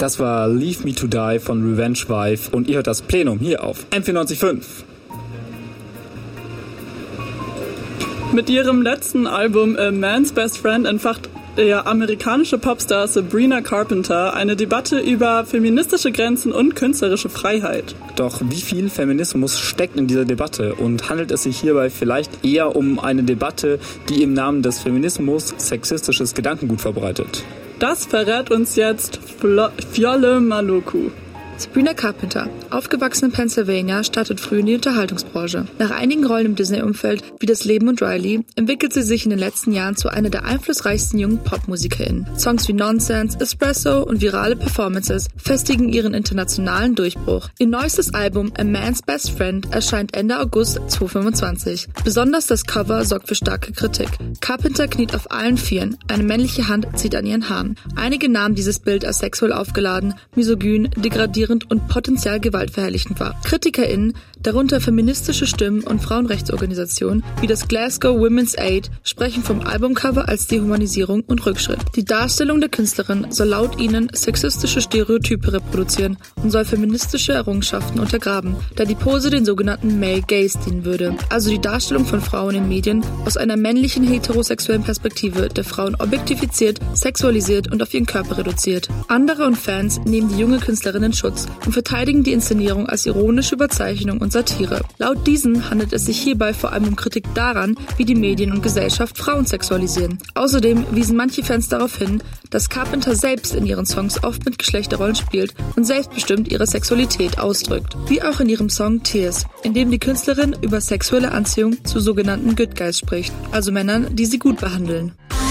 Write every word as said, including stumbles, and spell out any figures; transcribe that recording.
Das war Leave Me to Die von Revenge Wife und ihr hört das Plenum hier auf M vierundneunzig Komma fünf. Mit ihrem letzten Album A Man's Best Friend entfacht der amerikanische Popstar Sabrina Carpenter eine Debatte über feministische Grenzen und künstlerische Freiheit. Doch wie viel Feminismus steckt in dieser Debatte und handelt es sich hierbei vielleicht eher um eine Debatte, die im Namen des Feminismus sexistisches Gedankengut verbreitet? Das verrät uns jetzt Flo- Fjolle Maloku. Sabrina Carpenter, aufgewachsen in Pennsylvania, startet früh in die Unterhaltungsbranche. Nach einigen Rollen im Disney-Umfeld, wie Das Leben und Riley, entwickelt sie sich in den letzten Jahren zu einer der einflussreichsten jungen PopmusikerInnen. Songs wie Nonsense, Espresso und virale Performances festigen ihren internationalen Durchbruch. Ihr neuestes Album A Man's Best Friend erscheint Ende August zweitausendfünfundzwanzig. Besonders das Cover sorgt für starke Kritik. Carpenter kniet auf allen Vieren, eine männliche Hand zieht an ihren Haaren. Einige nahmen dieses Bild als sexuell aufgeladen, misogyn, degradierend und potenziell gewaltverherrlichend war. KritikerInnen, darunter feministische Stimmen und Frauenrechtsorganisationen wie das Glasgow Women's Aid, sprechen vom Albumcover als Dehumanisierung und Rückschritt. Die Darstellung der Künstlerin soll laut ihnen sexistische Stereotype reproduzieren und soll feministische Errungenschaften untergraben, da die Pose den sogenannten Male Gaze dienen würde, also die Darstellung von Frauen in Medien aus einer männlichen heterosexuellen Perspektive, der Frauen objektifiziert, sexualisiert und auf ihren Körper reduziert. Andere und Fans nehmen die junge Künstlerin in Schutz und verteidigen die Inszenierung als ironische Überzeichnung und Satire. Laut diesen handelt es sich hierbei vor allem um Kritik daran, wie die Medien und Gesellschaft Frauen sexualisieren. Außerdem wiesen manche Fans darauf hin, dass Carpenter selbst in ihren Songs oft mit Geschlechterrollen spielt und selbstbestimmt ihre Sexualität ausdrückt. Wie auch in ihrem Song Tears, in dem die Künstlerin über sexuelle Anziehung zu sogenannten Good Guys spricht, also Männern, die sie gut behandeln.